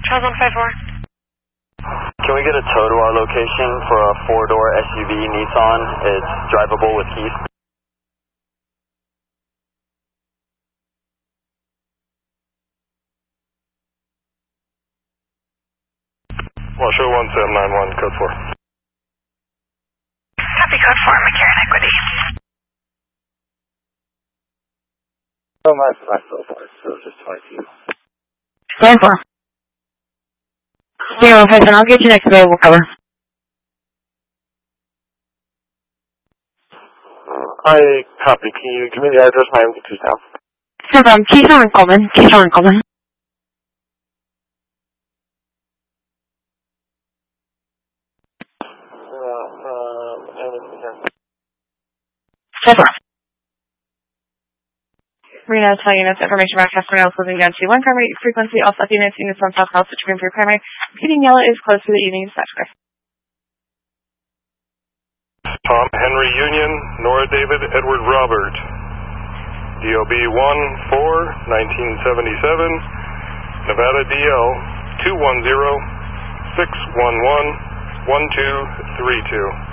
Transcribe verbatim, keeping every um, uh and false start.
Charles one five four. Can we get a tow to our location for a four-door S U V Nissan? It's drivable with keys. Well, show one seven nine one, code four. Copy code four, McCarran Equity. Oh, my, my so far, so just twenty-two. Stand for. Zero, Python, I'll get you next available cover. I copy. Can you give me the address? My M D two now. No problem. Keystone and Coleman. Keystone and Coleman. Stand for. Reno, tell units information about customer now closing down to one primary frequency, all select units, units on south south, switch green for your primary. Repeating yellow is closed for the evening dispatch. Tom Henry Union, Nora David Edward Robert. D O B one four nineteen seventy-seven, Nevada D L two one zero six one one one two three two.